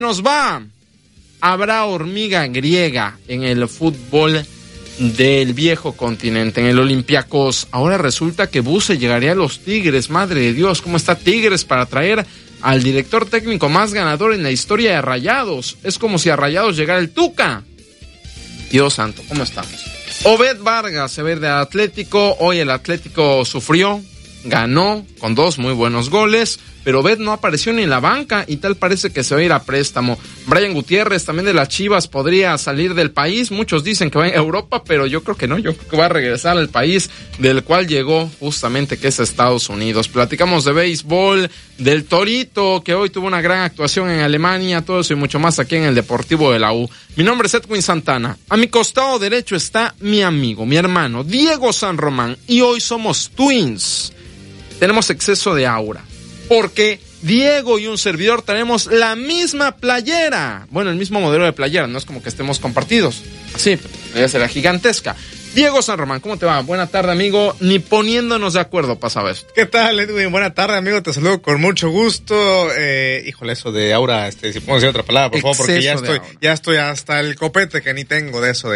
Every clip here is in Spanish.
nos va. Habrá hormiga griega en el fútbol del viejo continente, en el Olympiacos. Ahora resulta que Buse llegaría a los Tigres. Madre de Dios, ¿cómo está Tigres para traer al director técnico más ganador en la historia de Rayados? Es como si a Rayados llegara el Tuca. Dios santo, ¿cómo estamos? Obed Vargas se ve de Atlético. Hoy el Atlético sufrió, ganó con 2 muy buenos goles, pero Obed no apareció ni en la banca y tal parece que se va a ir a préstamo. Brian Gutiérrez, también de las Chivas, podría salir del país. Muchos dicen que va a Europa, pero yo creo que no. Yo creo que va a regresar al país del cual llegó justamente, que es Estados Unidos. Platicamos de béisbol, del Torito, que hoy tuvo una gran actuación en Alemania. Todo eso y mucho más aquí en el Deportivo de la U. Mi nombre es Edwin Santana. A mi costado derecho está mi amigo, mi hermano, Diego San Román. Y hoy somos twins. Tenemos exceso de aura, porque Diego y un servidor tenemos la misma playera. Bueno, el mismo modelo de playera, no es como que estemos compartidos. Así, debe ser la gigantesca. Diego San Román, ¿cómo te va? Buena tarde, amigo. Ni poniéndonos de acuerdo pasaba esto. ¿Qué tal, Edwin? Buena tarde, amigo. Te saludo con mucho gusto. Híjole, eso de aura, si puedo decir otra palabra, por favor, porque ya estoy hasta el copete que ni tengo de eso,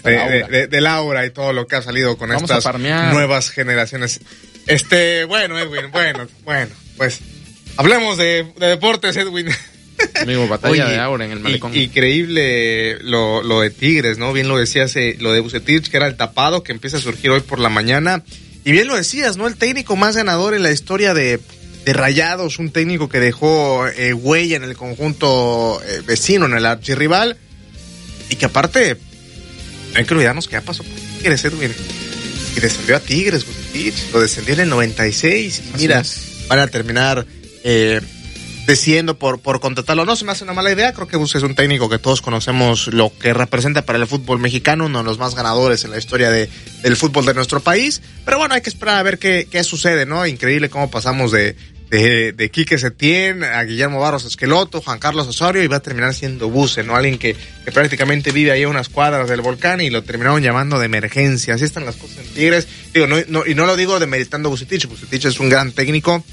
del aura y todo lo que ha salido con Vamos estas nuevas generaciones. Bueno, Edwin, bueno, pues hablemos de deportes, Edwin. Amigo, batalla de aura en el malecón. Increíble lo de Tigres, ¿no? Bien lo decías, lo de Vucetich, que era el tapado, que empieza a surgir hoy por la mañana. Y bien lo decías, ¿no? El técnico más ganador en la historia de Rayados, un técnico que dejó huella en el conjunto vecino, en el archirrival. Y que aparte, no hay que olvidarnos que ya pasó por Tigres, Edwin. Y descendió a Tigres, Vucetich, lo descendió en el 96. Y mira, van a terminar decidiendo por contratarlo. No se me hace una mala idea. Creo que Bus es un técnico que todos conocemos lo que representa para el fútbol mexicano, uno de los más ganadores en la historia del fútbol de nuestro país. Pero bueno, hay que esperar a ver qué sucede, ¿no? Increíble cómo pasamos de Quique Setién a Guillermo Barros Esqueloto, Juan Carlos Osorio, y va a terminar siendo Buse, ¿no? Alguien que prácticamente vive ahí a unas cuadras del volcán y lo terminaron llamando de emergencia. Así están las cosas en Tigres. Digo, y no lo digo demeritando a Vucetich. Vucetich es un gran técnico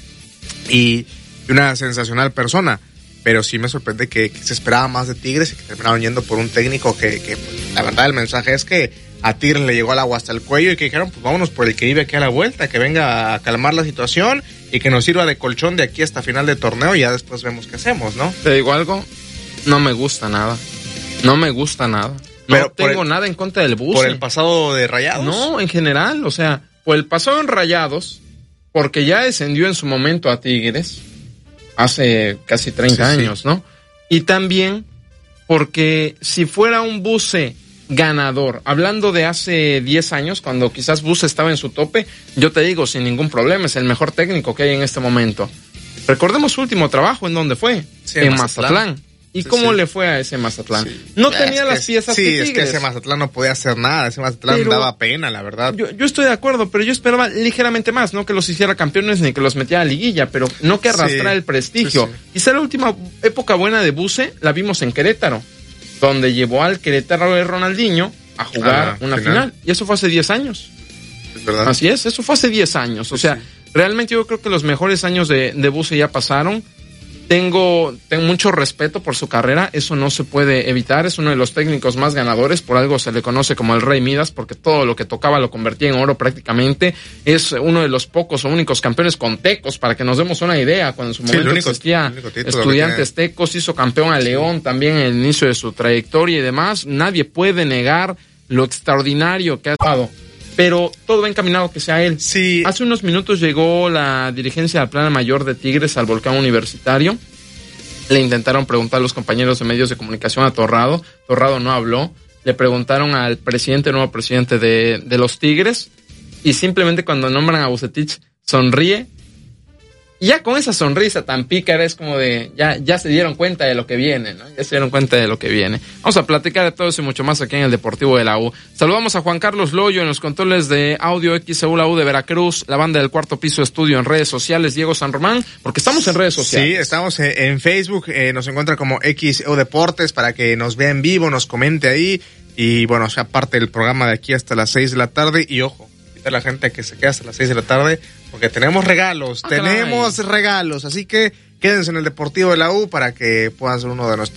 y una sensacional persona, pero sí me sorprende que se esperaba más de Tigres y que terminaron yendo por un técnico que pues, la verdad el mensaje es que a Tigres le llegó el agua hasta el cuello y que dijeron, pues vámonos por el que vive aquí a la vuelta, que venga a calmar la situación y que nos sirva de colchón de aquí hasta final de torneo y ya después vemos qué hacemos, ¿no? Te digo algo, no me gusta nada. No tengo nada en contra del Buse. ¿Por el pasado de Rayados? No, en general, o sea, por el pasado en Rayados, porque ya descendió en su momento a Tigres hace casi 30 años, ¿no? Y también porque si fuera un Buse ganador, hablando de hace 10 años, cuando quizás Buse estaba en su tope, yo te digo, sin ningún problema, es el mejor técnico que hay en este momento. Recordemos su último trabajo, ¿en dónde fue? En Mazatlán. ¿Y cómo le fue a ese Mazatlán? No tenía las piezas que Tigres. Sí, es que ese Mazatlán no podía hacer nada. Ese Mazatlán daba pena, la verdad. Yo estoy de acuerdo, pero yo esperaba ligeramente más. No que los hiciera campeones ni que los metiera a liguilla, pero no que arrastrara el prestigio. Quizá la última época buena de Buse la vimos en Querétaro, donde llevó al Querétaro de Ronaldinho a jugar una final. Y eso fue hace 10 años. Es verdad. Así es, eso fue hace 10 años. O sea, realmente yo creo que los mejores años de Buse ya pasaron. Tengo mucho respeto por su carrera, eso no se puede evitar, es uno de los técnicos más ganadores, por algo se le conoce como el Rey Midas, porque todo lo que tocaba lo convertía en oro prácticamente, es uno de los pocos o únicos campeones con Tecos, para que nos demos una idea, cuando en su momento existía Estudiantes Tecos, hizo campeón a León también en el inicio de su trayectoria y demás, nadie puede negar lo extraordinario que ha estado. Pero todo va encaminado a que sea él. Sí. Hace unos minutos llegó la dirigencia del Plana Mayor de Tigres al Volcán Universitario. Le intentaron preguntar a los compañeros de medios de comunicación a Torrado. Torrado no habló. Le preguntaron al nuevo presidente de los Tigres. Y simplemente cuando nombran a Vucetich, sonríe. Y ya con esa sonrisa tan pícara es como de, ya se dieron cuenta de lo que viene, ¿no? Ya se dieron cuenta de lo que viene. Vamos a platicar de todo eso y mucho más aquí en el Deportivo de la U. Saludamos a Juan Carlos Loyo en los controles de audio XEU, la U de Veracruz, la banda del Cuarto Piso Estudio en redes sociales, Diego San Román, porque estamos en redes sociales. Sí, estamos en Facebook, nos encuentra como XEU Deportes para que nos vea en vivo, nos comente ahí y bueno, sea parte del programa de aquí hasta las 6 de la tarde y ojo, a la gente que se quede hasta las 6 de la tarde porque tenemos regalos, regalos, así que quédense en el Deportivo de la U para que puedan ser uno de nuestros